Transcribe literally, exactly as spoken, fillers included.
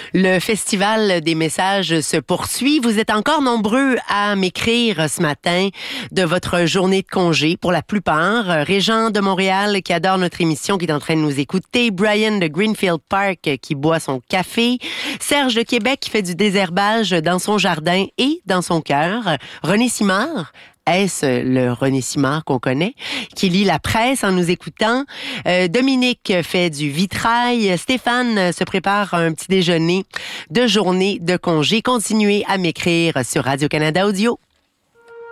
Le Festival des messages se poursuit. Vous êtes encore nombreux à m'écrire ce matin de votre journée de congé, pour la plupart. Régent de Montréal qui adore notre émission, qui est en train de nous écouter. Brian de Greenfield Park qui boit son café. Serge de Québec qui fait du désherbage dans son jardin et dans son cœur. René Simard, est-ce le René Simard qu'on connaît, qui lit la presse en nous écoutant. Euh, Dominique fait du vitrail. Stéphane se prépare un petit déjeuner de journée de congé. Continuez à m'écrire sur Radio-Canada Audio.